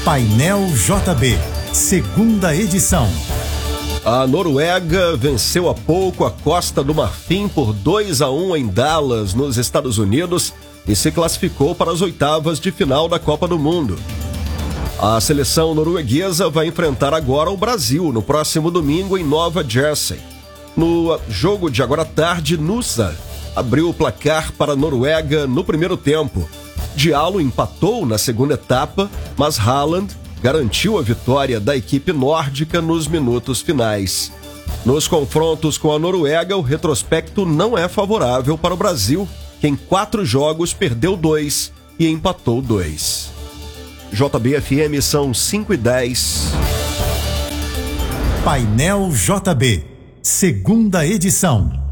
Painel JB, segunda edição. A Noruega venceu há pouco a Costa do Marfim por 2-1 em Dallas, nos Estados Unidos, e se classificou para as oitavas de final da Copa do Mundo. A seleção norueguesa vai enfrentar agora o Brasil no próximo domingo em Nova Jersey. No jogo de agora à tarde, Nusa abriu o placar para a Noruega no primeiro tempo. Diallo empatou na segunda etapa, mas Haaland garantiu a vitória da equipe nórdica nos minutos finais. Nos confrontos com a Noruega, o retrospecto não é favorável para o Brasil, que em 4 jogos perdeu 2 e empatou 2. JB-FM são 5:10. Painel JB, segunda edição.